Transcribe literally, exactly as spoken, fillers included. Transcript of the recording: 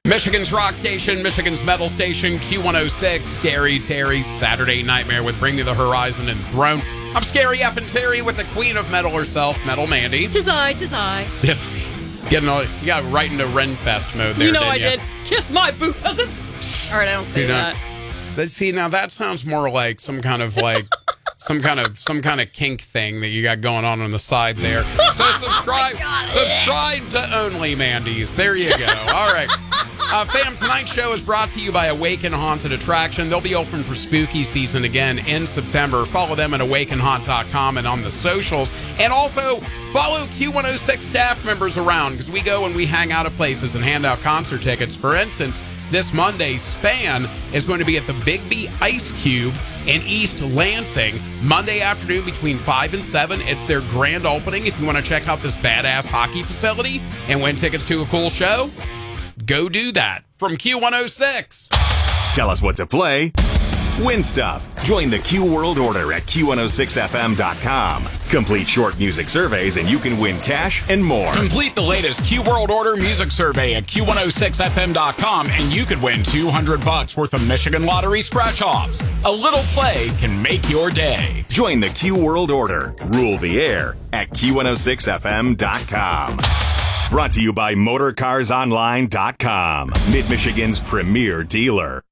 Michigan's rock station, Michigan's metal station, Q one oh six, Scary Terry, Saturday Nightmare with Bring Me the Horizon and Throne. I'm Scary Effin' Terry with the queen of metal herself, Metal Mandy. Tis I, tis I. Just getting all, you got right into Renfest mode there, You know didn't I you? did. Kiss my boot peasants. All right, I don't say You know, that. But see, now that sounds more like some kind of like some kind of some kind of kink thing that you got going on on the side there. So subscribe, God. subscribe to Only Mandy's. There you go. All right. Uh, fam, tonight's show is brought to you by Awaken Haunted Attraction. They'll be open for spooky season again in September. Follow them at awaken haunt dot com and on the socials. And also follow Q one oh six staff members around because we go and we hang out at places and hand out concert tickets. For instance, this Monday, Span is going to be at the Bigby Ice Cube in East Lansing. Monday afternoon between five and seven. It's their grand opening. If you want to check out this badass hockey facility and win tickets to a cool show, go do that. From Q one oh six. Tell us what to play. Win stuff. Join the Q World Order at Q one oh six F M dot com. Complete short music surveys and you can win cash and more. Complete the latest Q World Order music survey at Q one oh six F M dot com and you could win two hundred bucks worth of Michigan Lottery scratch-offs. A little play can make your day. Join the Q World Order. Rule the air at Q one oh six F M dot com. Brought to you by motor cars online dot com, Mid-Michigan's premier dealer.